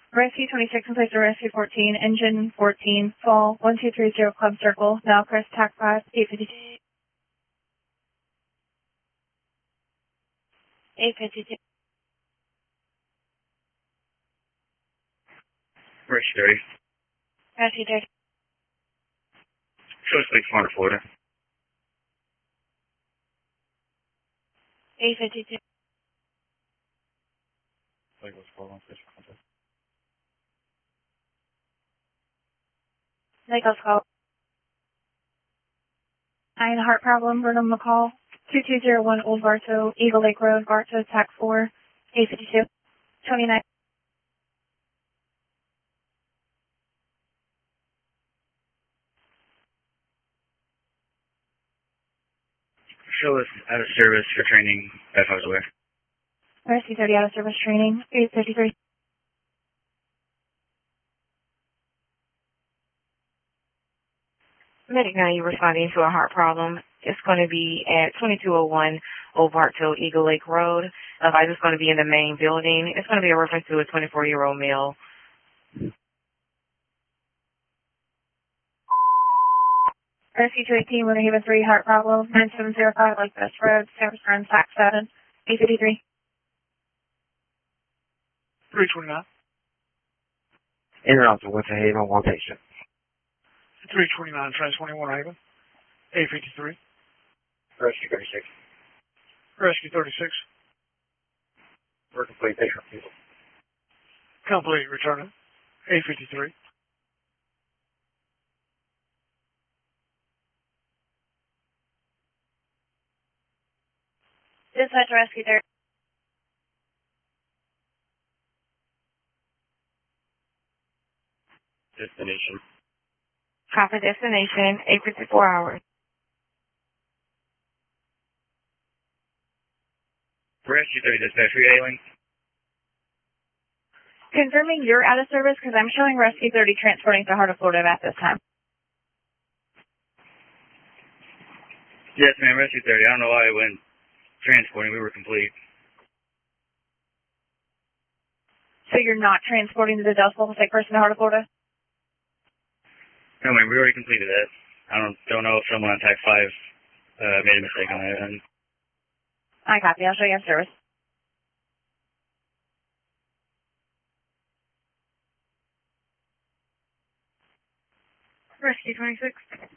Rescue 26 in place of Rescue 14, Engine 14, fall 1230 Club Circle, now crest TAC 5, 852. 852. Rescue 30. Rescue 30. Choice Lake, Florida. 852. Lake was 415 contact. Lagos call. 9 heart problem, Burnham McCall. 2201 Old Bartow, Eagle Lake Road, Bartow, TAC 4, 852. 29. Show us out of service for training 5 hours away. Rescue 30 out of service training, 853. Medic 9, you're responding to a heart problem. It's going to be at 2201 Old Bartow, Eagle Lake Road. Otherwise, it's going to be in the main building. It's going to be a reference to a 24-year-old male. Rescue 218, Winter Haven 3, heart problem, 9705 Lake Best Road, San Francisco, TAC 7, 853. 329. In route to Winter Haven, one patient. 329, Trans 21 Haven. 853. Rescue 36. Rescue 36. We're complete patient refusal. Complete, returning. 853. Dispatch Rescue 30. Destination. Copy destination, 854 hours. Rescue 30 dispatch, are you ailing? Confirming you're out of service because I'm showing Rescue 30 transporting to Heart of Florida at this time. Yes, ma'am, Rescue 30. I don't know why I went transporting. We were complete. So you're not transporting the adult sick person to Heart of Florida? No, ma'am, we already completed that. I don't know if someone on TAC 5 made a mistake on that. I copy. I'll show you in service. Rescue 26.